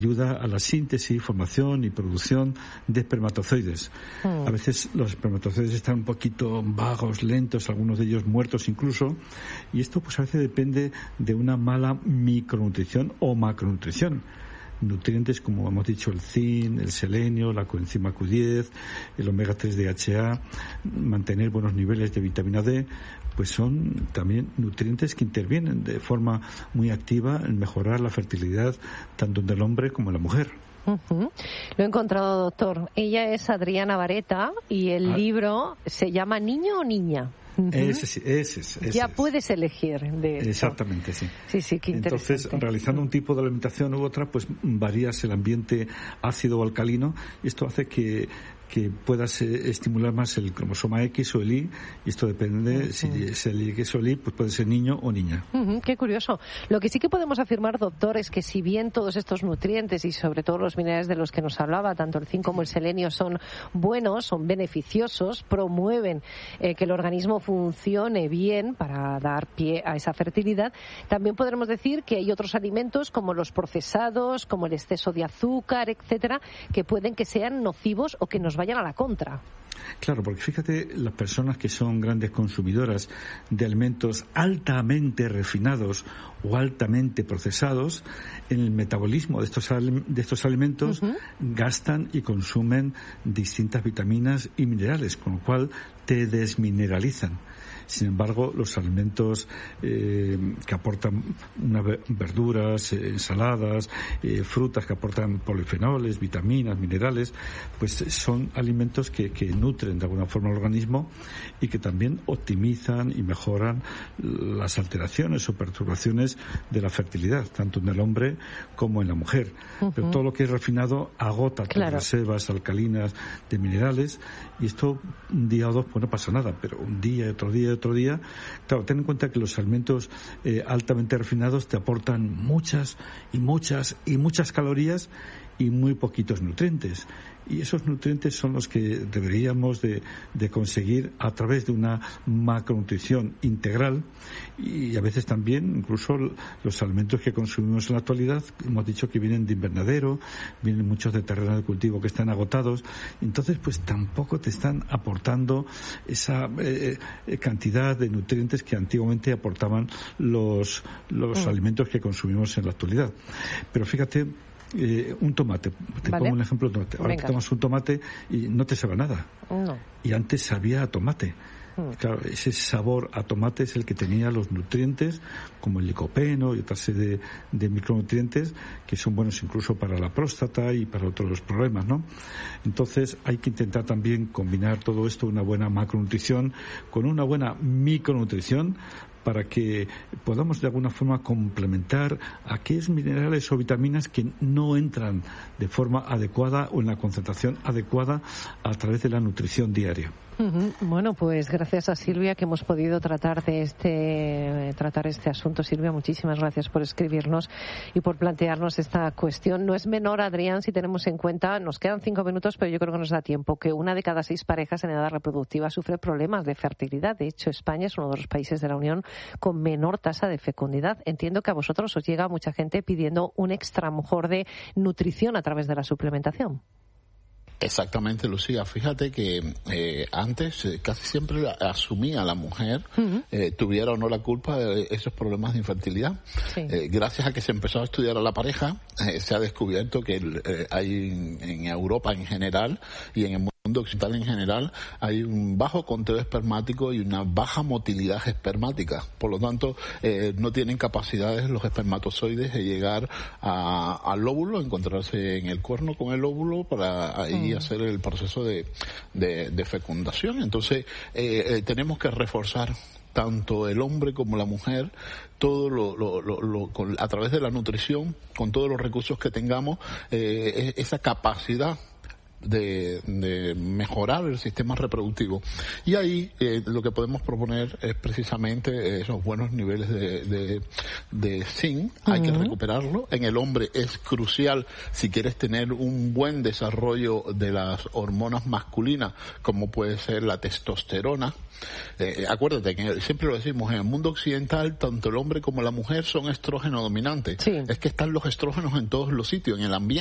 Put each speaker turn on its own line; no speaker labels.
ayuda a la síntesis, formación y producción de espermatozoides. A veces los espermatozoides están un poquito vagos, lentos, algunos de ellos muertos incluso, y esto pues a veces depende de una mala micronutrición o macronutrición. Nutrientes como hemos dicho el zinc, el selenio, la coenzima Q10, el omega 3 DHA, mantener buenos niveles de vitamina D, pues son también nutrientes que intervienen de forma muy activa en mejorar la fertilidad tanto del hombre como de la mujer.
Lo he encontrado, doctor. Ella es Adriana Vareta y el libro se llama ¿Niño o Niña?
Ese
ya puedes elegir de esto.
Exactamente, sí.
Sí, qué interesante.
Entonces, realizando un tipo de alimentación u otra, pues varías el ambiente ácido o alcalino, y esto hace que puedas estimular más el cromosoma X o el Y, y esto depende, si es el X o el Y, pues puede ser niño o niña.
Qué curioso. Lo que sí que podemos afirmar, doctor, es que si bien todos estos nutrientes y sobre todo los minerales de los que nos hablaba, tanto el zinc como el selenio, son buenos, son beneficiosos, promueven que el organismo funcione bien para dar pie a esa fertilidad, también podremos decir que hay otros alimentos como los procesados, como el exceso de azúcar, etcétera, que pueden que sean nocivos o que nos vayan a la contra.
Claro, porque fíjate, las personas que son grandes consumidoras de alimentos altamente refinados o altamente procesados, en el metabolismo de estos alimentos gastan y consumen distintas vitaminas y minerales, con lo cual te desmineralizan. Sin embargo, los alimentos que aportan verduras, ensaladas, frutas que aportan polifenoles, vitaminas, minerales, pues son alimentos que nutren de alguna forma al organismo y que también optimizan y mejoran las alteraciones o perturbaciones de la fertilidad, tanto en el hombre como en la mujer. Pero todo lo que es refinado agota las reservas alcalinas de minerales, y esto un día o dos pues no pasa nada, pero un día, otro día, claro, ten en cuenta que los alimentos altamente refinados te aportan muchas calorías y muy poquitos nutrientes. Y esos nutrientes son los que deberíamos de conseguir a través de una macronutrición integral, y a veces también incluso los alimentos que consumimos en la actualidad, hemos dicho que vienen de invernadero, vienen muchos de terreno de cultivo que están agotados, entonces pues tampoco te están aportando esa cantidad de nutrientes que antiguamente aportaban los alimentos que consumimos en la actualidad. Pero fíjate, un tomate, pongo un ejemplo de tomate. Ahora te tomas un tomate y no te sabe nada. No. Y antes sabía a tomate. Claro, ese sabor a tomate es el que tenía los nutrientes como el licopeno y otra serie de micronutrientes que son buenos incluso para la próstata y para otros problemas, ¿no? Entonces hay que intentar también combinar todo esto, una buena macronutrición con una buena micronutrición, para que podamos de alguna forma complementar aquellos minerales o vitaminas que no entran de forma adecuada o en la concentración adecuada a través de la nutrición diaria.
Bueno, pues gracias a Silvia que hemos podido tratar este asunto. Silvia, muchísimas gracias por escribirnos y por plantearnos esta cuestión. No es menor, Adrián, si tenemos en cuenta, nos quedan 5 minutos, pero yo creo que nos da tiempo, que 1 de cada 6 parejas en edad reproductiva sufre problemas de fertilidad. De hecho, España es uno de los países de la Unión con menor tasa de fecundidad. Entiendo que a vosotros os llega mucha gente pidiendo un extra mejor de nutrición a través de la suplementación.
Exactamente, Lucía. Fíjate que antes casi siempre asumía la mujer, tuviera o no la culpa de esos problemas de infertilidad. Sí. Gracias a que se empezó a estudiar a la pareja, se ha descubierto que hay en Europa en general y en el mundo occidental en general hay un bajo conteo espermático y una baja motilidad espermática. Por lo tanto, no tienen capacidades los espermatozoides de llegar al óvulo, encontrarse en el cuerno con el óvulo para ahí hacer el proceso de fecundación. Entonces, tenemos que reforzar tanto el hombre como la mujer, todo a través de la nutrición, con todos los recursos que tengamos, esa capacidad de mejorar el sistema reproductivo. Y ahí lo que podemos proponer es precisamente esos buenos niveles de zinc. Hay que recuperarlo. En el hombre es crucial si quieres tener un buen desarrollo de las hormonas masculinas, como puede ser la testosterona. Acuérdate que siempre lo decimos, en el mundo occidental tanto el hombre como la mujer son estrógeno dominantes. Sí. Es que están los estrógenos en todos los sitios, en el ambiente.